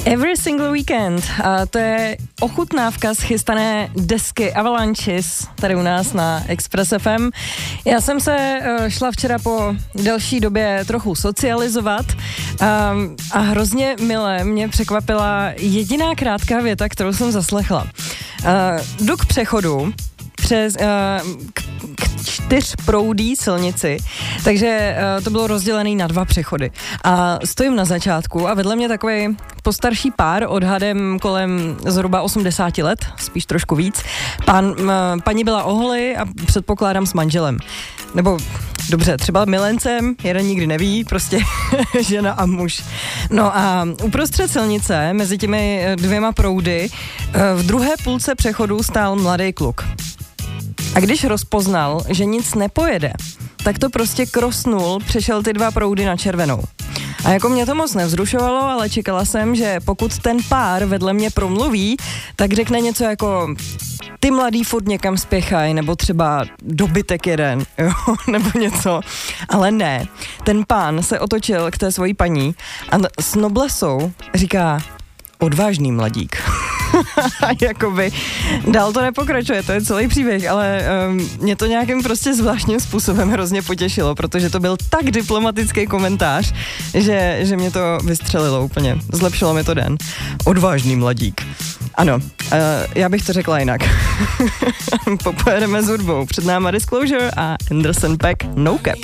Every single weekend. A to je ochutnávka z chystané desky Avalanches tady u nás na Express FM. Já jsem se šla včera po delší době trochu socializovat a hrozně milé mě překvapila jediná krátká věta, kterou jsem zaslechla. Jdu k přechodu přes k 4proudý silnici, takže to bylo rozdělené na 2 přechody. A stojím na začátku a vedle mě takový postarší pár odhadem kolem zhruba 80 let, spíš trošku víc. Paní byla ohly a předpokládám s manželem. Nebo dobře, třeba milencem, jeden nikdy neví, prostě žena a muž. No a uprostřed silnice, mezi těmi 2 proudy, v druhé půlce přechodu stál mladý kluk. A když rozpoznal, že nic nepojede, tak to prostě krosnul, přešel ty 2 proudy na červenou. A jako mě to moc nevzrušovalo, ale čekala jsem, že pokud ten pár vedle mě promluví, tak řekne něco jako ty mladý furt někam spěchaj, nebo třeba dobytek jeden, jo, nebo něco. Ale ne, ten pán se otočil k té svojí paní a s noblesou říká odvážný mladík. Jakoby dál to nepokračuje, to je celý příběh, ale mě to nějakým prostě zvláštním způsobem hrozně potěšilo, protože to byl tak diplomatický komentář, že mě to vystřelilo úplně, zlepšilo mi to den. Odvážný mladík. Ano, já bych to řekla jinak. Popojedeme s hudbou. Před náma Disclosure a Anderson .Paak No Cap.